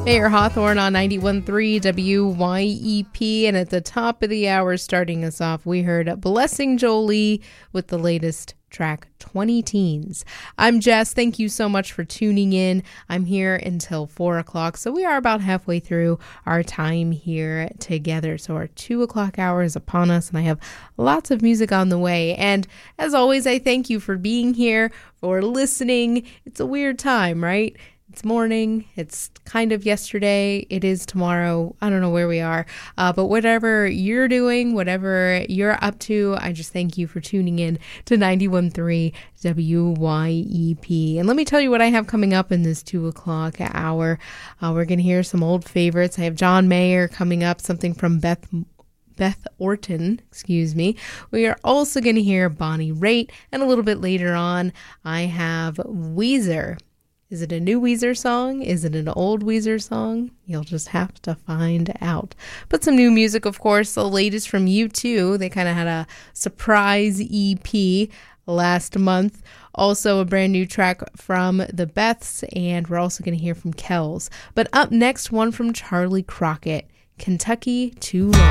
Mayor Hawthorne on 91.3 WYEP. And at the top of the hour, starting us off, we heard Blessing Jolie with the latest track, 20 Teens. I'm Jess. Thank you so much for tuning in. I'm here until 4 o'clock. So we are about halfway through our time here together. So our 2 o'clock hour is upon us, and I have lots of music on the way. And as always, I thank you for being here, for listening. It's a weird time, right? It's morning, it's kind of yesterday, it is tomorrow, I don't know where we are, but whatever you're doing, whatever you're up to, I just thank you for tuning in to 91.3 WYEP. And let me tell you what I have coming up in this 2 o'clock hour. We're going to hear some old favorites. I have John Mayer coming up, something from Beth Orton, We are also going to hear Bonnie Raitt, and a little bit later on, I have Weezer. Is it a new Weezer song? Is it an old Weezer song? You'll just have to find out. But some new music, of course, the latest from U2. They kind of had a surprise EP last month. Also a brand new track from the Beths, and we're also going to hear from Kells. But up next, one from Charlie Crockett, Kentucky Too Long.